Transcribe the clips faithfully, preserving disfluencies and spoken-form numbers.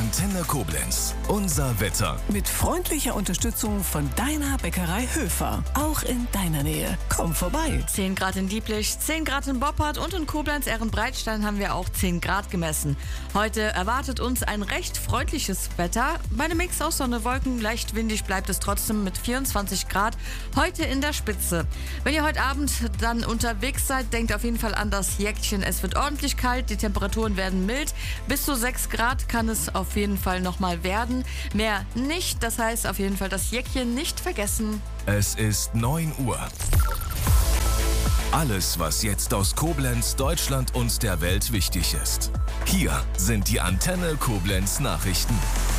Antenne Koblenz. Unser Wetter. Mit freundlicher Unterstützung von deiner Bäckerei Höfer. Auch in deiner Nähe. Komm vorbei. zehn Grad in Dieblich, zehn Grad in Boppard und in Koblenz-Ehrenbreitstein haben wir auch zehn Grad gemessen. Heute erwartet uns ein recht freundliches Wetter. Bei einem Mix aus Sonne, Wolken, leicht windig bleibt es trotzdem mit vierundzwanzig Grad. Heute in der Spitze. Wenn ihr heute Abend dann unterwegs seid, denkt auf jeden Fall an das Jäckchen. Es wird ordentlich kalt, die Temperaturen werden mild. Bis zu sechs Grad kann es auf jeden Fall nochmal werden. Mehr nicht, das heißt auf jeden Fall das Jäckchen nicht vergessen. Es ist neun Uhr. Alles, was jetzt aus Koblenz, Deutschland und der Welt wichtig ist. Hier sind die Antenne Koblenz Nachrichten.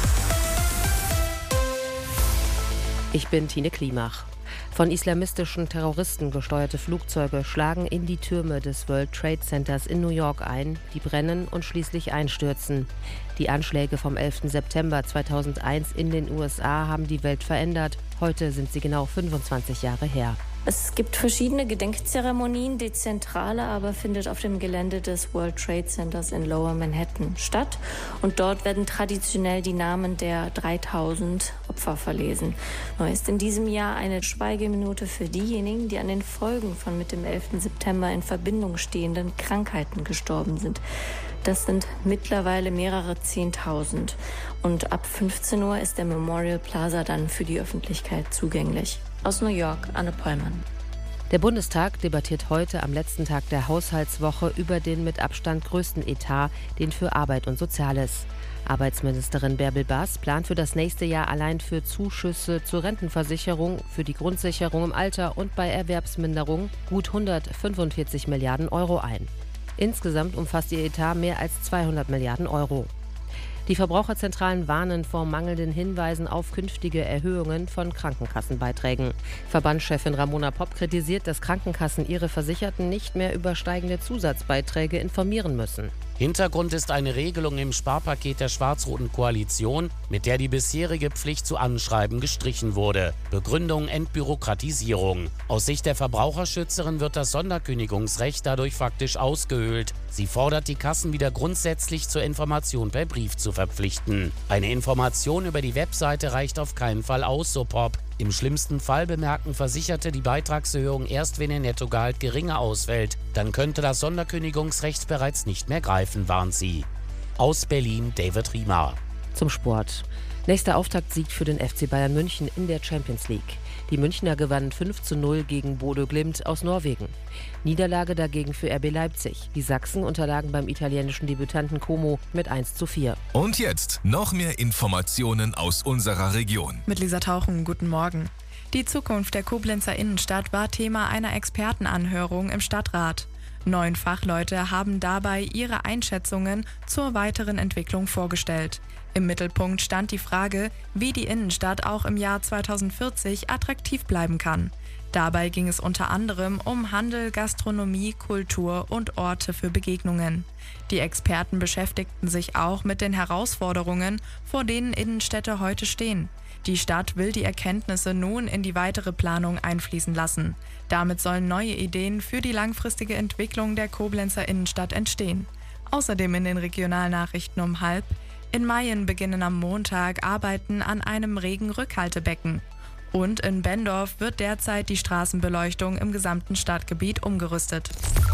Ich bin Tine Klimach. Von islamistischen Terroristen gesteuerte Flugzeuge schlagen in die Türme des World Trade Centers in New York ein, die brennen und schließlich einstürzen. Die Anschläge vom elften September zweitausendeins in den U S A haben die Welt verändert. Heute sind sie genau fünfundzwanzig Jahre her. Es gibt verschiedene Gedenkzeremonien. Die zentrale aber findet auf dem Gelände des World Trade Centers in Lower Manhattan statt. Und dort werden traditionell die Namen der dreitausend Opfer verlesen. Neu ist in diesem Jahr eine Schweigeminute für diejenigen, die an den Folgen von mit dem elften September in Verbindung stehenden Krankheiten gestorben sind. Das sind mittlerweile mehrere Zehntausend. Und ab fünfzehn Uhr ist der Memorial Plaza dann für die Öffentlichkeit zugänglich. Aus New York, Anne Pollmann. Der Bundestag debattiert heute am letzten Tag der Haushaltswoche über den mit Abstand größten Etat, den für Arbeit und Soziales. Arbeitsministerin Bärbel Baas plant für das nächste Jahr allein für Zuschüsse zur Rentenversicherung, für die Grundsicherung im Alter und bei Erwerbsminderung gut hundertfünfundvierzig Milliarden Euro ein. Insgesamt umfasst ihr Etat mehr als zweihundert Milliarden Euro. Die Verbraucherzentralen warnen vor mangelnden Hinweisen auf künftige Erhöhungen von Krankenkassenbeiträgen. Verbandschefin Ramona Popp kritisiert, dass Krankenkassen ihre Versicherten nicht mehr über steigende Zusatzbeiträge informieren müssen. Hintergrund ist eine Regelung im Sparpaket der schwarz-roten Koalition, mit der die bisherige Pflicht zu Anschreiben gestrichen wurde. Begründung Entbürokratisierung. Aus Sicht der Verbraucherschützerin wird das Sonderkündigungsrecht dadurch faktisch ausgehöhlt. Sie fordert die Kassen wieder grundsätzlich zur Information per Brief zu verpflichten. Eine Information über die Webseite reicht auf keinen Fall aus, so Popp. Im schlimmsten Fall bemerken Versicherte die Beitragserhöhung erst, wenn ihr Nettogehalt geringer ausfällt. Dann könnte das Sonderkündigungsrecht bereits nicht mehr greifen, warnt sie. Aus Berlin, David Riemer. Zum Sport. Nächster Auftaktsieg für den F C Bayern München in der Champions League. Die Münchner gewannen fünf zu null gegen Bodø Glimt aus Norwegen. Niederlage dagegen für R B Leipzig. Die Sachsen unterlagen beim italienischen Debütanten Como mit eins zu vier. Und jetzt noch mehr Informationen aus unserer Region. Mit Lisa Tauchen, guten Morgen. Die Zukunft der Koblenzer Innenstadt war Thema einer Expertenanhörung im Stadtrat. Neun Fachleute haben dabei ihre Einschätzungen zur weiteren Entwicklung vorgestellt. Im Mittelpunkt stand die Frage, wie die Innenstadt auch im Jahr zweitausendvierzig attraktiv bleiben kann. Dabei ging es unter anderem um Handel, Gastronomie, Kultur und Orte für Begegnungen. Die Experten beschäftigten sich auch mit den Herausforderungen, vor denen Innenstädte heute stehen. Die Stadt will die Erkenntnisse nun in die weitere Planung einfließen lassen. Damit sollen neue Ideen für die langfristige Entwicklung der Koblenzer Innenstadt entstehen. Außerdem in den Regionalnachrichten um halb: In Mayen beginnen am Montag Arbeiten an einem Regenrückhaltebecken. Und in Bendorf wird derzeit die Straßenbeleuchtung im gesamten Stadtgebiet umgerüstet.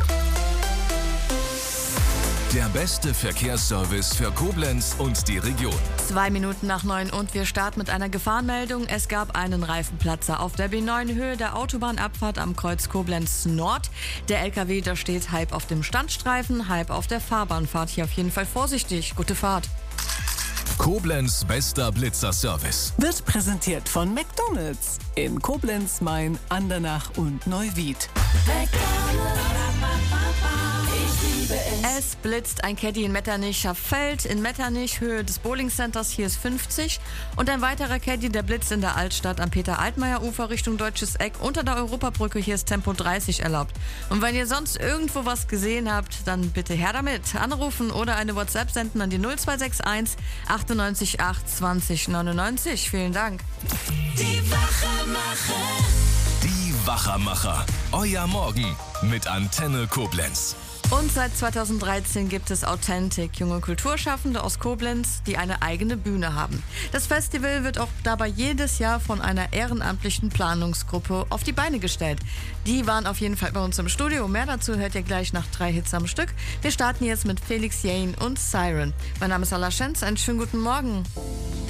Der beste Verkehrsservice für Koblenz und die Region. Zwei Minuten nach neun und wir starten mit einer Gefahrenmeldung. Es gab einen Reifenplatzer auf der B neun Höhe der Autobahnabfahrt am Kreuz Koblenz Nord. Der L K W, da steht halb auf dem Standstreifen, halb auf der Fahrbahn. Fahrt hier auf jeden Fall vorsichtig. Gute Fahrt. Koblenz bester Blitzerservice. Wird präsentiert von McDonald's in Koblenz, Main, Andernach und Neuwied. Es blitzt ein Caddy in Metternicher Feld, in Metternich, Höhe des Bowling Centers, hier ist fünfzig. Und ein weiterer Caddy, der blitzt in der Altstadt am Peter-Altmaier-Ufer Richtung Deutsches Eck unter der Europabrücke, hier ist Tempo dreißig erlaubt. Und wenn ihr sonst irgendwo was gesehen habt, dann bitte her damit. Anrufen oder eine WhatsApp senden an die null zwei sechs eins achtundneunzig acht zwanzig neunundneunzig. Vielen Dank. Die Wachermacher. Die Wachermacher. Euer Morgen mit Antenne Koblenz. Und seit zweitausenddreizehn gibt es Authentic, junge Kulturschaffende aus Koblenz, die eine eigene Bühne haben. Das Festival wird auch dabei jedes Jahr von einer ehrenamtlichen Planungsgruppe auf die Beine gestellt. Die waren auf jeden Fall bei uns im Studio. Mehr dazu hört ihr gleich nach drei Hits am Stück. Wir starten jetzt mit Felix Jaehn und Siren. Mein Name ist Ala Schenz, einen schönen guten Morgen.